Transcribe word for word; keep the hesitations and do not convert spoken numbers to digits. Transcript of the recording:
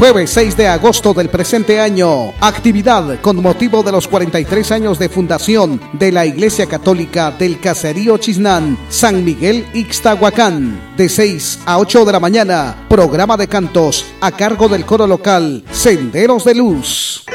Jueves seis de agosto del presente año. Actividad con motivo de los cuarenta y tres años de fundación de la Iglesia Católica del Caserío Chiznán, San Miguel Ixtahuacán. De seis a ocho de la mañana. Programa de cantos a cargo del coro local Senderos de Luz.